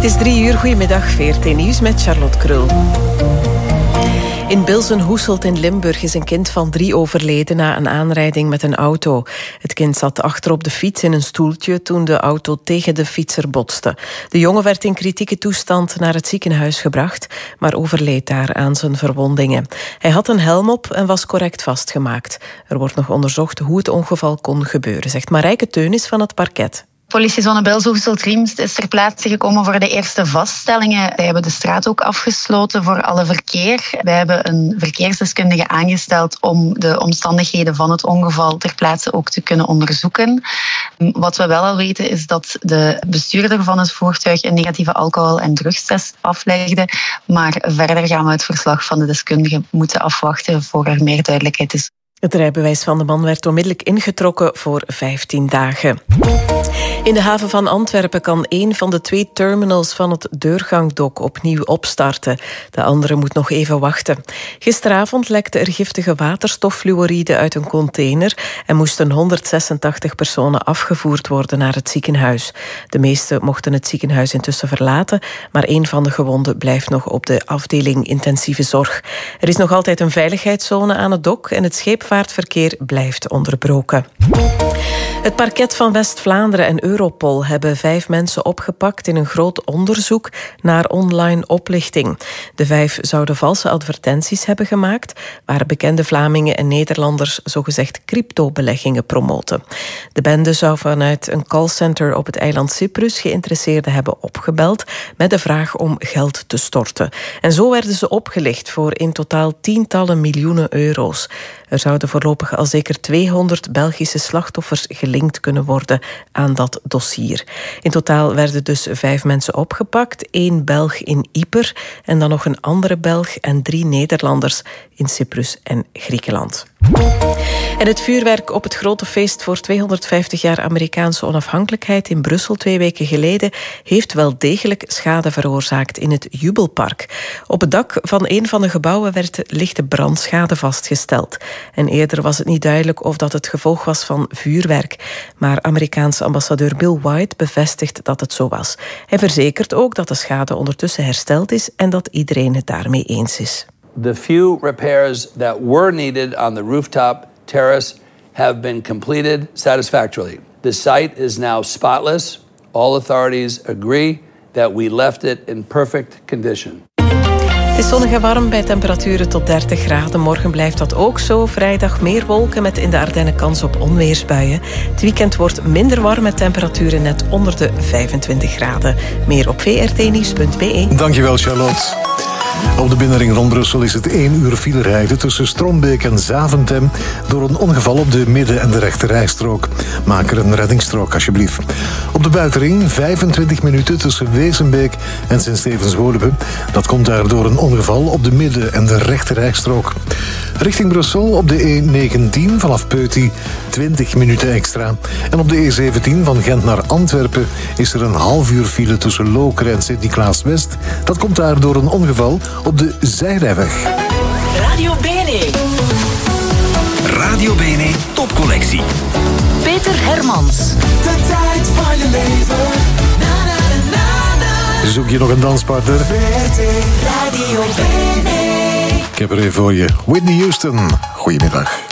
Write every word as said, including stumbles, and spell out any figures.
Het is drie uur, goedemiddag, V R T Nieuws met Charlotte Krul. In Bilzen-Hoeselt in Limburg is een kind van drie overleden na een aanrijding met een auto. Het kind zat achter op de fiets in een stoeltje toen de auto tegen de fietser botste. De jongen werd in kritieke toestand naar het ziekenhuis gebracht, maar overleed daar aan zijn verwondingen. Hij had een helm op en was correct vastgemaakt. Er wordt nog onderzocht hoe het ongeval kon gebeuren, zegt Marijke Teunis van het parket. Politiezone Bilzen-Hoeselt-Riemst is ter plaatse gekomen voor de eerste vaststellingen. Wij hebben de straat ook afgesloten voor alle verkeer. Wij hebben een verkeersdeskundige aangesteld om de omstandigheden van het ongeval ter plaatse ook te kunnen onderzoeken. Wat we wel al weten is dat de bestuurder van het voertuig een negatieve alcohol- en drugstest aflegde. Maar verder gaan we het verslag van de deskundige moeten afwachten voor er meer duidelijkheid is. Het rijbewijs van de man werd onmiddellijk ingetrokken voor vijftien dagen. In de haven van Antwerpen kan één van de twee terminals van het Deurgangdok opnieuw opstarten. De andere moet nog even wachten. Gisteravond lekte er giftige waterstoffluoride uit een container en moesten honderdzesentachtig personen afgevoerd worden naar het ziekenhuis. De meesten mochten het ziekenhuis intussen verlaten, maar één van de gewonden blijft nog op de afdeling intensieve zorg. Er is nog altijd een veiligheidszone aan het dok en het scheepvaartverkeer blijft onderbroken. Het parket van West-Vlaanderen en Europol hebben vijf mensen opgepakt in een groot onderzoek naar online oplichting. De vijf zouden valse advertenties hebben gemaakt waar bekende Vlamingen en Nederlanders zogezegd cryptobeleggingen promoten. De bende zou vanuit een callcenter op het eiland Cyprus geïnteresseerden hebben opgebeld met de vraag om geld te storten. En zo werden ze opgelicht voor in totaal tientallen miljoenen euro's. Er zouden voorlopig al zeker tweehonderd Belgische slachtoffers gelinkt kunnen worden aan dat dossier. In totaal werden dus vijf mensen opgepakt, één Belg in Yper en dan nog een andere Belg en drie Nederlanders in Cyprus en Griekenland. En het vuurwerk op het grote feest voor tweehonderdvijftig jaar Amerikaanse onafhankelijkheid in Brussel twee weken geleden heeft wel degelijk schade veroorzaakt in het Jubelpark. Op het dak van een van de gebouwen werd lichte brandschade vastgesteld. En eerder was het niet duidelijk of dat het gevolg was van vuurwerk. Maar Amerikaanse ambassadeur Bill White bevestigt dat het zo was. Hij verzekert ook dat de schade ondertussen hersteld is en dat iedereen het daarmee eens is. The few repairs that were needed on the rooftop terrace have been completed satisfactorily. The site is now spotless. All authorities agree that we left it in perfect condition. Het is zonnig en warm bij temperaturen tot dertig graden. Morgen blijft dat ook zo. Vrijdag meer wolken met in de Ardennen kans op onweersbuien. Het weekend wordt minder warm met temperaturen net onder de vijfentwintig graden. Meer op v r t nieuws punt b e. Dankjewel, Charlotte. Op de binnenring rond Brussel is het één uur file rijden tussen Strombeek en Zaventem door een ongeval op de midden- en de rechterrijstrook. Maak er een reddingsstrook, alsjeblieft. Op de buitenring vijfentwintig minuten tussen Wezenbeek en Sint-Stevens-Woluwe. Dat komt daar door een ongeval op de midden- en de rechterrijstrook. Richting Brussel op de E negentien vanaf Peuty twintig minuten extra. En op de E zeventien van Gent naar Antwerpen is er een half uur file tussen Lokeren en Sint-Niklaas-West. Dat komt daar door een ongeval op de zijrijweg. Radio Bene. Radio Bene topcollectie. Peter Hermans. De tijd van je leven. Na, na, na, na, na. Zoek je nog een danspartner? V R T Radio Bene. Ik heb er even voor je. Whitney Houston. Goedemiddag.